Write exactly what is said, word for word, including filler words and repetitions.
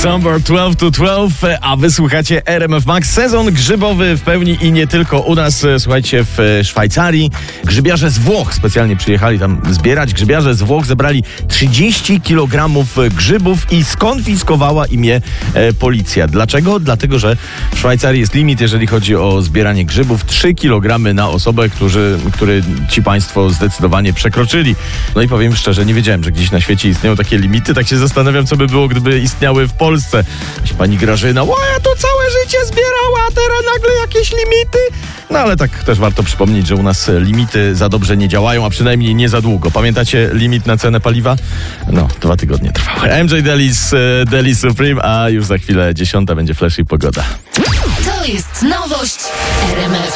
December twelve to twelve, a wysłuchacie R M F Max. Sezon grzybowy w pełni i nie tylko u nas. Słuchajcie, w Szwajcarii grzybiarze z Włoch specjalnie przyjechali tam zbierać. Grzybiarze z Włoch zebrali trzydzieści kilogramów grzybów i skonfiskowała im je e, policja. Dlaczego? Dlatego, że w Szwajcarii jest limit, jeżeli chodzi o zbieranie grzybów. trzy kilogramy na osobę, którzy, który ci państwo zdecydowanie przekroczyli. No i powiem szczerze, nie wiedziałem, że gdzieś na świecie istnieją takie limity. Tak się zastanawiam, co by było, gdyby istniały w Polsce. Pani Grażyna, o, ja to całe życie zbierała, a teraz nagle jakieś limity. No ale tak też warto przypomnieć, że u nas limity za dobrze nie działają, a przynajmniej nie za długo. Pamiętacie limit na cenę paliwa? No, dwa tygodnie trwały. M J Delis, Deli Supreme, a już za chwilę dziesiąta będzie Flash i pogoda. To jest nowość R M F.